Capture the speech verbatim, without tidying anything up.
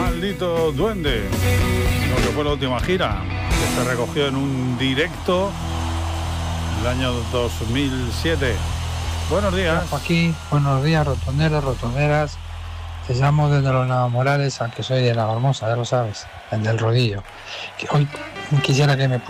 Maldito Duende, lo que fue la última gira, que se recogió en un directo el año dos mil siete. Buenos días. Joaquín, buenos días, rotonderos, rotonderas. Te llamo desde los Navamorales, aunque soy de Navahermosa, ya lo sabes, el del rodillo. Que hoy quisiera que me